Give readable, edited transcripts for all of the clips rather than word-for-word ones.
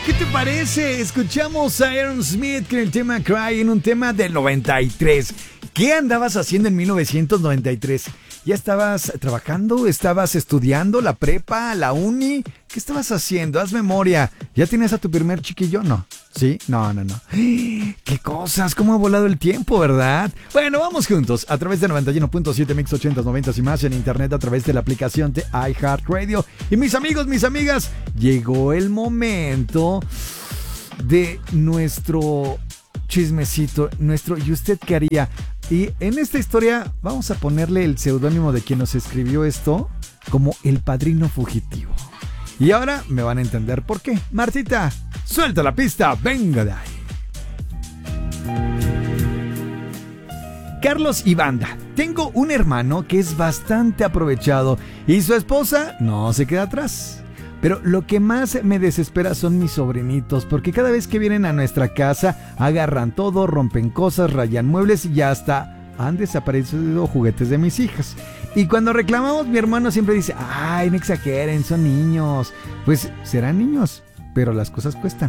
¿Qué te parece? Escuchamos a Aerosmith con el tema Cry en un tema del 93. ¿Qué andabas haciendo en 1993? ¿Ya estabas trabajando? ¿Estabas estudiando la prepa, la uni? ¿Qué estabas haciendo? Haz memoria. ¿Ya tienes a tu primer chiquillo? No. ¿Sí? No. ¡Qué cosas! ¿Cómo ha volado el tiempo, verdad? Bueno, vamos juntos a través de 91.7 Mix 80s, 90s y más en internet a través de la aplicación de iHeartRadio. Y mis amigos, mis amigas, llegó el momento de nuestro chismecito, nuestro ¿y usted qué haría? Y en esta historia vamos a ponerle el seudónimo de quien nos escribió esto como el padrino fugitivo. Y ahora me van a entender por qué. Martita, suelta la pista, venga de ahí. Carlos y banda, tengo un hermano que es bastante aprovechado y su esposa no se queda atrás. Pero lo que más me desespera son mis sobrinitos, porque cada vez que vienen a nuestra casa agarran todo, rompen cosas, rayan muebles y ya hasta han desaparecido juguetes de mis hijas. Y cuando reclamamos, mi hermano siempre dice, ay, no exageren, son niños. Pues serán niños, pero las cosas cuestan.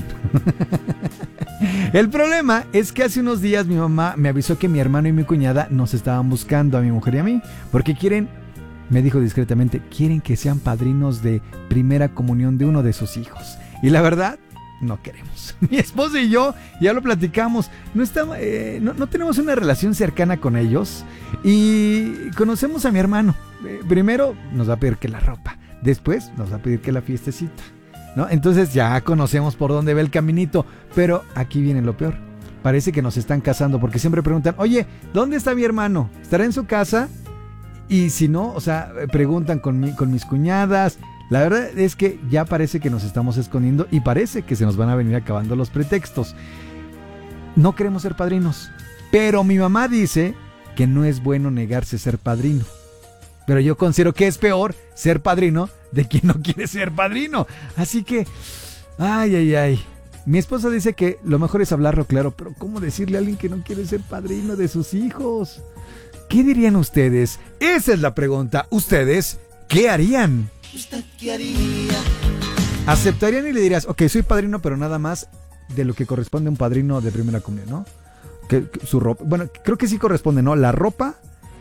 El problema es que hace unos días mi mamá me avisó que mi hermano y mi cuñada nos estaban buscando a mi mujer y a mí, porque quieren, me dijo discretamente, quieren que sean padrinos de primera comunión de uno de sus hijos. Y la verdad, no queremos. Mi esposa y yo ya lo platicamos. No tenemos una relación cercana con ellos. Y conocemos a mi hermano. Primero nos va a pedir que la ropa. Después nos va a pedir que la fiestecita, ¿no? Entonces ya conocemos por dónde va el caminito. Pero aquí viene lo peor. Parece que nos están casando porque siempre preguntan, oye, ¿dónde está mi hermano? ¿Estará en su casa? Y si no, o sea, preguntan con mis cuñadas. La verdad es que ya parece que nos estamos escondiendo y parece que se nos van a venir acabando los pretextos. No queremos ser padrinos, pero mi mamá dice que no es bueno negarse a ser padrino. Pero yo considero que es peor ser padrino de quien no quiere ser padrino. Así que, ay. Mi esposa dice que lo mejor es hablarlo claro, pero ¿cómo decirle a alguien que no quiere ser padrino de sus hijos? ¿Qué dirían ustedes? Esa es la pregunta. ¿Ustedes qué harían? ¿Usted qué haría? ¿Aceptarían y le dirías, ok, soy padrino, pero nada más de lo que corresponde a un padrino de primera comunión, ¿no? Que su ropa, bueno, creo que sí corresponde, ¿no? La ropa,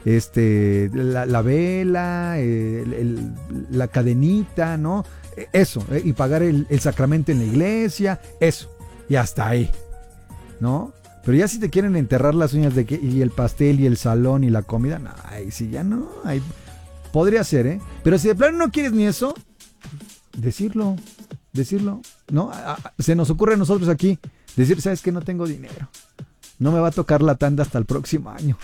la vela, la cadenita, ¿no? Eso, y pagar el sacramento en la iglesia, eso, y hasta ahí, ¿no? Pero ya si te quieren enterrar las uñas y el pastel y el salón y la comida, no, ahí sí ya no, ahí podría ser, ¿eh? Pero si de plano no quieres ni eso, decirlo, ¿no? Se nos ocurre a nosotros aquí decir, ¿sabes qué? No tengo dinero. No me va a tocar la tanda hasta el próximo año.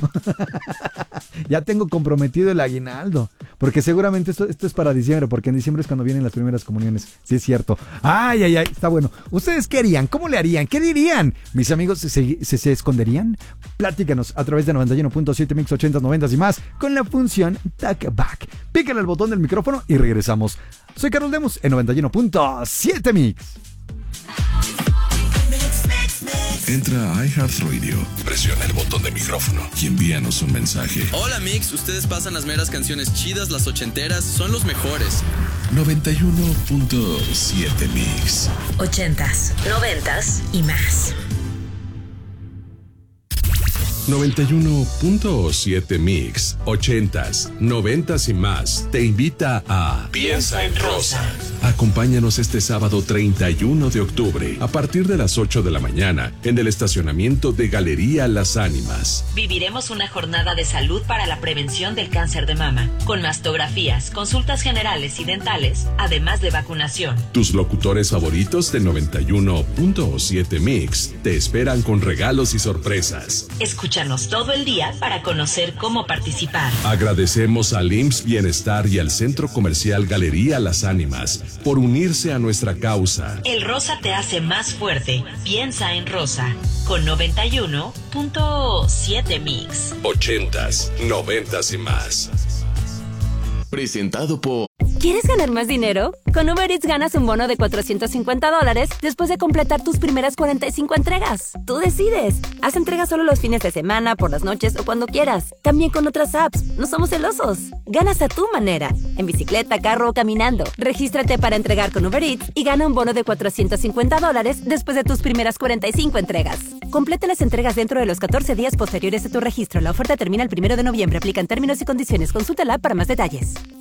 Ya tengo comprometido el aguinaldo. Porque seguramente esto es para diciembre, porque en diciembre es cuando vienen las primeras comuniones. Sí, es cierto. Ay, está bueno. ¿Ustedes qué harían? ¿Cómo le harían? ¿Qué dirían? Mis amigos, ¿se esconderían? Platícanos a través de 91.7 Mix 80s, 90s y más con la función Talk Back. Pícale al botón del micrófono y regresamos. Soy Carlos Lemus en 91.7 Mix. Entra a iHeartRadio, presiona el botón de micrófono y envíanos un mensaje. Hola Mix, ustedes pasan las meras canciones chidas, las ochenteras, son los mejores. 91.7 Mix. 80s, 90s y más. 91.7 Mix, 80s, 90s y más te invita a Piensa en Rosa. Acompáñanos este sábado 31 de octubre a partir de las 8 de la mañana en el estacionamiento de Galería Las Ánimas. Viviremos una jornada de salud para la prevención del cáncer de mama, con mastografías, consultas generales y dentales, además de vacunación. Tus locutores favoritos de 91.7 Mix te esperan con regalos y sorpresas. Escúchanos todo el día para conocer cómo participar. Agradecemos al IMSS Bienestar y al Centro Comercial Galería Las Ánimas por unirse a nuestra causa. El rosa te hace más fuerte. Piensa en rosa. Con 91.7 Mix. 80s, 90s y más. Presentado por ¿Quieres ganar más dinero? Con Uber Eats ganas un bono de $450 después de completar tus primeras 45 entregas. Tú decides. Haz entregas solo los fines de semana, por las noches o cuando quieras. También con otras apps. No somos celosos. Ganas a tu manera. En bicicleta, carro o caminando. Regístrate para entregar con Uber Eats y gana un bono de $450 después de tus primeras 45 entregas. Completa las entregas dentro de los 14 días posteriores a tu registro. La oferta termina el 1 de noviembre. Aplican términos y condiciones. Consulta la app para más detalles.